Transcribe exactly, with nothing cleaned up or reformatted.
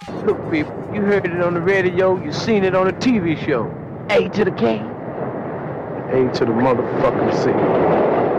Look, people, you heard it on the radio, you seen it on a T V show. A to the K. A to the motherfucking C.